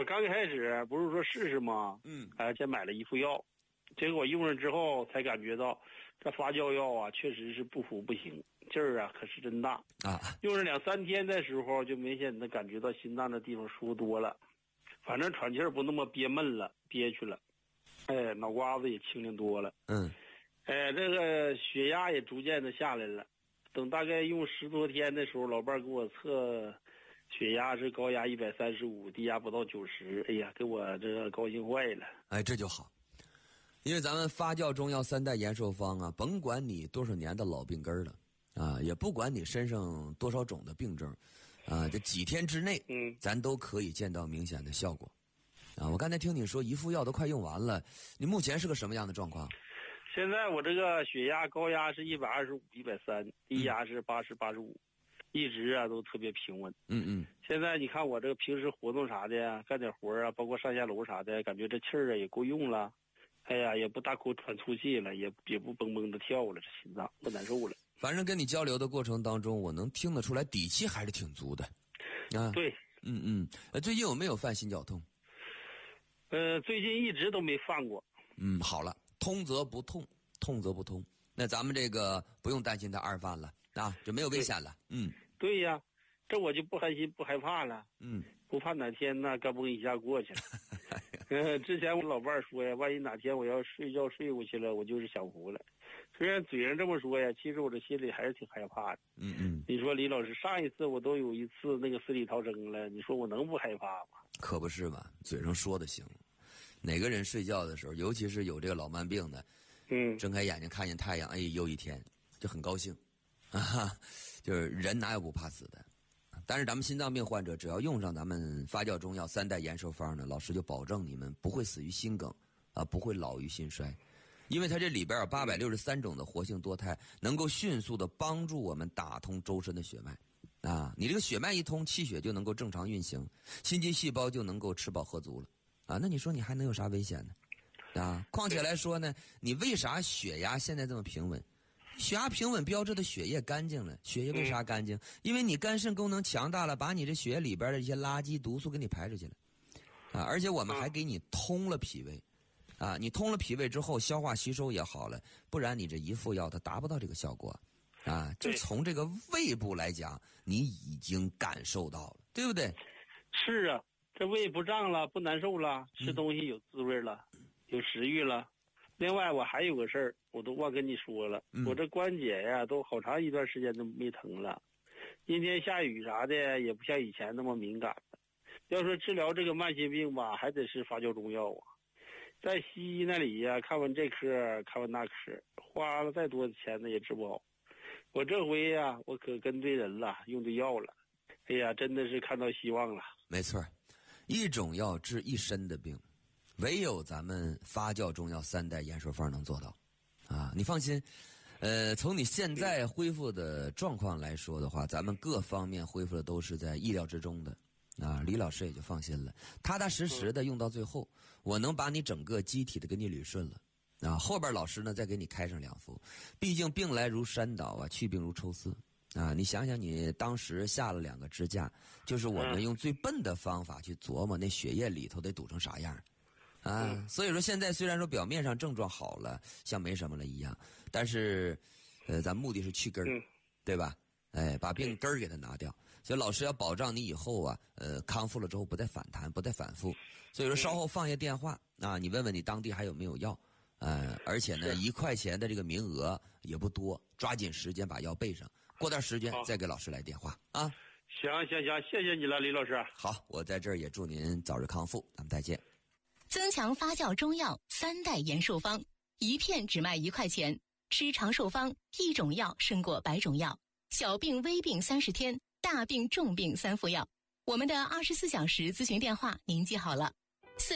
我刚开始不是说试试吗？先买了一副药，结果用上之后才感觉到，这发酵药啊，确实是不服不行，劲儿啊可是真大啊！ 用上2-3天的时候，就明显的感觉到心脏的地方舒服多了，反正喘气儿不那么憋闷了、憋屈了，脑瓜子也清灵多了。这个血压也逐渐的下来了。等大概用10多天的时候，老伴儿给我测血压是高压135，低压不到90，哎呀，给我这高兴坏了。 这就好。因为咱们发酵中药3代延寿方啊，甭管你多少年的老病根了啊，也不管你身上多少种的病症啊，这几天之内，咱都可以见到明显的效果啊。我刚才听你说一副药都快用完了，你目前是个什么样的状况？ 现在我这个血压高压是125、130，低压是80、85，一直啊都特别平稳。现在你看我这个平时活动啥的，干点活啊，包括上下楼啥的，感觉这气儿啊也够用了。哎呀，也不大口喘粗气了，也不蹦蹦的跳了，这心脏不难受了。 反正跟你交流的过程当中，我能听得出来底气还是挺足的。 对。 最近有没有犯心绞痛？ 最近一直都没犯过。 好了，通则不痛，痛则不通。那咱们这个不用担心它2犯了啊，就没有危险了。 对呀，这我就不担心不害怕了。不怕哪天呢嘎嘣一下过去了。之前我老伴儿说呀，万一哪天我要睡觉睡过去了，我就是享福了。虽然嘴上这么说呀，其实我这心里还是挺害怕的。你说李老师，上一次我都有一次那个死里逃生了，你说我能不害怕吗？ 可不是嘛，嘴上说的行。哪个人睡觉的时候，尤其是有这个老慢病的，睁开眼睛看见太阳，又一天，就很高兴啊。就是人哪有不怕死的？但是咱们心脏病患者只要用上咱们发酵中药3代延寿方呢，老师就保证你们不会死于心梗啊，不会老于心衰，因为它这里边有863种的活性多肽，能够迅速的帮助我们打通周身的血脉啊。你这个血脉一通，气血就能够正常运行，心肌细胞就能够吃饱喝足了啊。那你说你还能有啥危险呢？啊，况且来说呢，你为啥血压现在这么平稳？血压平稳标志的血液干净了，血液为啥干净？因为你肝肾功能强大了，把你这血液里边的一些垃圾毒素给你排出去了啊。而且我们还给你通了脾胃啊，你通了脾胃之后，消化吸收也好了，不然你这一副药它达不到这个效果啊。就从这个胃部来讲，你已经感受到了，对不对？ 是啊，这胃不胀了，不难受了，吃东西有滋味了，有食欲了。另外我还有个事儿，我都忘跟你说了，我这关节呀都好长一段时间都没疼了，阴天下雨啥的也不像以前那么敏感了。要说治疗这个慢性病吧，还得是发酵中药啊。在西医那里呀，看完这科看完那科，花了再多的钱呢也治不好。我这回呀，我可跟对人了，用对药了。哎呀，真的是看到希望了。 没错，一种药治一身的病，唯有咱们发酵中药3代延寿方能做到啊。你放心，从你现在恢复的状况来说的话，咱们各方面恢复的都是在意料之中的啊。李老师也就放心了，踏踏实实的用到最后，我能把你整个机体的给你捋顺了啊。后边老师呢再给你开上2副，毕竟病来如山倒啊，去病如抽丝啊。你想想，你当时下了2个支架，就是我们用最笨的方法去琢磨那血液里头得堵成啥样啊。所以说现在虽然说表面上症状好了，像没什么了一样，但是咱目的是去根儿，对吧？把病根儿给它拿掉。所以老师要保障你以后啊，康复了之后不再反弹，不再反复。所以说稍后放下电话啊，你问问你当地还有没有药。而且呢，1块钱的这个名额也不多，抓紧时间把药备上，过段时间再给老师来电话啊。 行，谢谢你了，李老师。 好，我在这儿也祝您早日康复，咱们再见。 增强发酵中药3代延寿方，1片只卖1块钱，吃长寿方，1种药胜过100种药，小病微病30天，大病重病3副药。我们的24小时咨询电话您记好了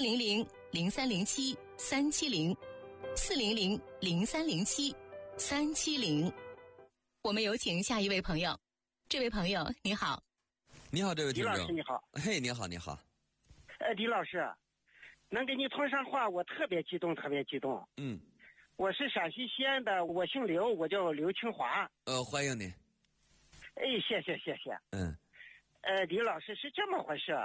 ，400-0307-370，400-0307-370。我们有请下一位朋友。这位朋友你好。 你好，这位听众。 李老师你好。 嘿，你好你好。 李老师，能跟你通上话，我特别激动。我是陕西西安的，我姓刘，我叫刘清华。 欢迎您。 谢谢。李老师是这么回事。